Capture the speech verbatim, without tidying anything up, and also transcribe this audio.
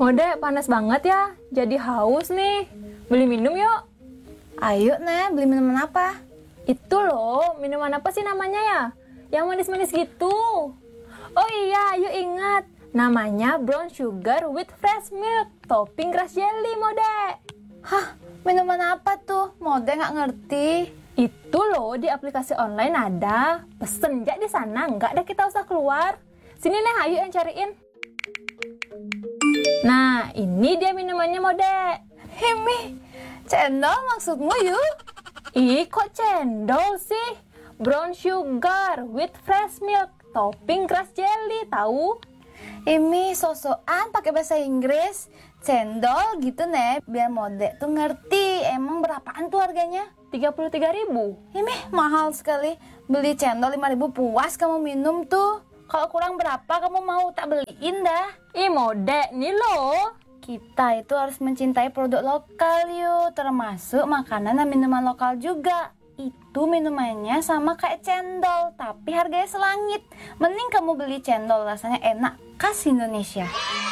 Mode panas banget ya, jadi haus nih. Beli minum yuk. Ayo, Nek, beli minuman apa? Itu loh, minuman apa sih namanya ya? Yang manis-manis gitu. Oh iya, yuk ingat. Namanya brown sugar with fresh milk, topping grass jelly, Mode. Hah, minuman apa tuh? Mode nggak ngerti. Itu loh, di aplikasi online ada. Pesen aja di sana, nggak ada kita usah keluar. Sini nih, ayo yang cariin. Nah, ini dia minumannya, Mode. Himi, cendol maksudmu yuk? Ih, kok cendol sih? Brown sugar with fresh milk, topping grass jelly, tahu? Imi sosokan pakai bahasa Inggris. Cendol gitu, Nek, biar Mode tuh ngerti. Emang berapaan tuh harganya? tiga puluh tiga ribu. Imi mahal sekali. Beli cendol lima ribu puas kamu minum tuh. Kalau kurang berapa kamu mau tak beliin dah. Ih, Mode, nih loh. Kita itu harus mencintai produk lokal yuk, termasuk makanan dan minuman lokal juga. Itu minumannya sama kayak cendol, tapi harganya selangit. Mending kamu beli cendol, rasanya enak, khas Indonesia.